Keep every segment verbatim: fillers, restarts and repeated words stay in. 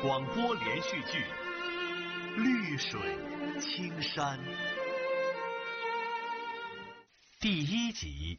广播连续剧《绿水青山》第一集。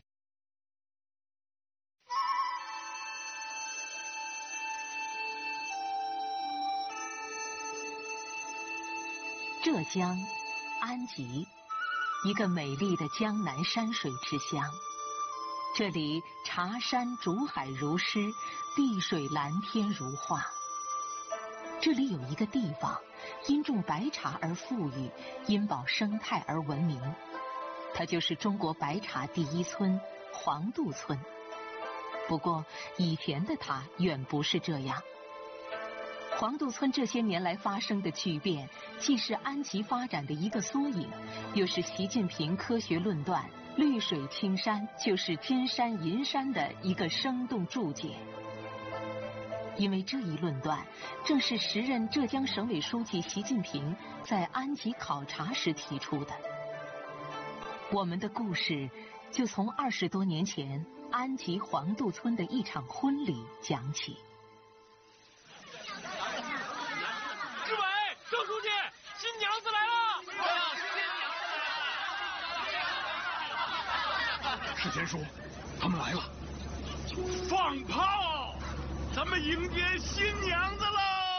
浙江安吉，一个美丽的江南山水之乡。这里茶山竹海如诗，碧水蓝天如画。这里有一个地方，因种白茶而富裕，因保生态而闻名。它就是中国白茶第一村黄渡村。不过以前的它远不是这样。黄渡村这些年来发生的巨变，既是安吉发展的一个缩影，又是习近平科学论断绿水青山就是金山银山的一个生动注解。因为这一论断正是时任浙江省委书记习近平在安吉考察时提出的。我们的故事就从二十多年前安吉黄渡村的一场婚礼讲起。 志伟，郑书记，新娘子来了！ 史前书，他们来了！ 放炮！咱们迎接新娘子喽！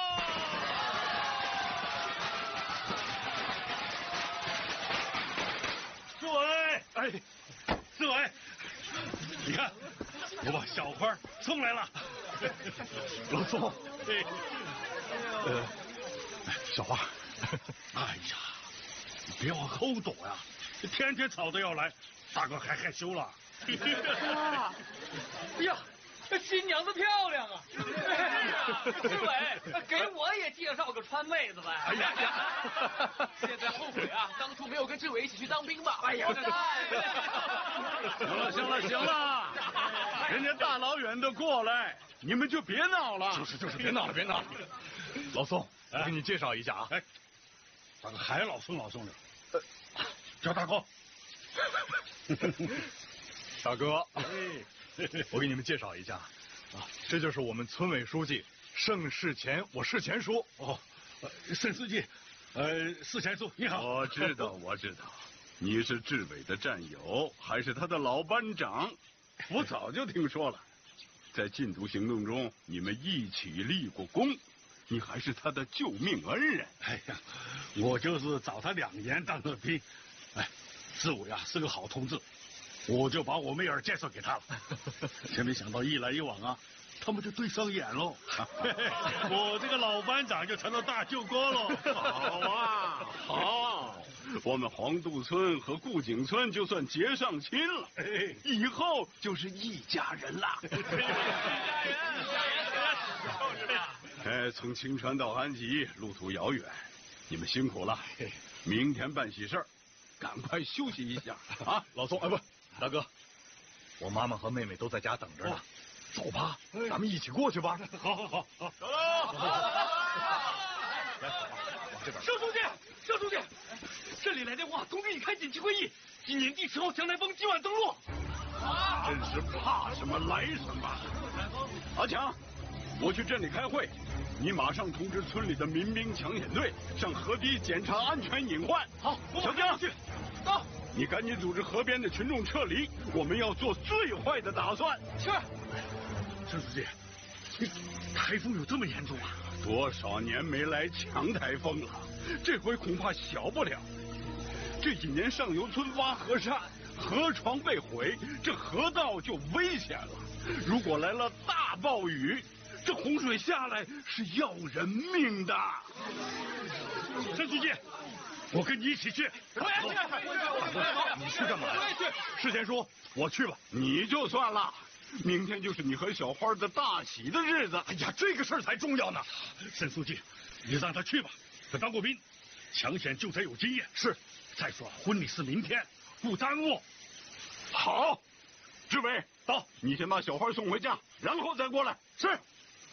志伟，哎，志伟，你看，我把小花送来了。 老宋， 对， 呃，小花， 哎呀，你别往后躲呀，天天吵着要来，大哥还害羞了。 哇，哎呀，这新娘子漂亮啊！志伟，给我也介绍个川妹子呗。 哎呀呀， 现在后悔啊，当初没有跟志伟一起去当兵吧。哎呀， 行了行了行了，人家大老远的过来，你们就别闹了。 就是就是，别闹了别闹了。老宋，我给你介绍一下啊。 哎，咋个还老宋老宋的？呃，叫大哥。 大哥，我给你们介绍一下啊，这就是我们村委书记盛世前，我世前叔。 哦，盛书记，呃，世前叔你好。 我知道我知道，你是志伟的战友，还是他的老班长，我早就听说了。在禁毒行动中，你们一起立过功，你还是他的救命恩人。 哎呀，我就是找他两年当的兵。哎，志伟啊是个好同志，我就把我妹儿介绍给他了。真没想到一来一往啊，他们就对上眼喽。我这个老班长就成了大舅哥喽。 好啊，好，我们黄渡村和顾井村就算结上亲了，以后就是一家人了。一家人，一家人，就是的。哎，从青川到安吉，路途遥远，你们辛苦了。明天办喜事儿，赶快休息一下啊！ 老宋，哎不，大哥，我妈妈和妹妹都在家等着呢。走吧，咱们一起过去吧。 好好好好， 走喽！ 来，往这边。 盛书记，盛书记，这里来电话通知你开紧急会议，今年第十号强台风今晚登陆。 啊！真是怕什么来什么。阿强，我去镇里开会，你马上通知村里的民兵抢险队上河堤检查安全隐患。 好， 小江去。到。 你赶紧组织河边的群众撤离，我们要做最坏的打算。 是。 盛书记，台风有这么严重啊？ 多少年没来强台风了，这回恐怕小不了。这几年上游村挖河山，河床被毁，这河道就危险了。如果来了大暴雨，这洪水下来是要人命的。 盛书记，我跟你一起去。 我也去。 你去干嘛？ 我也去。 世前叔，我去吧。 你就算了。明天就是你和小花的大喜的日子。 哎呀，这个事儿才重要呢。 沈书记，你让他去吧，他当过兵，抢险救灾有经验。 是。 再说婚礼是明天，不耽误。 好，志伟，到，你先把小花送回家，然后再过来。 是。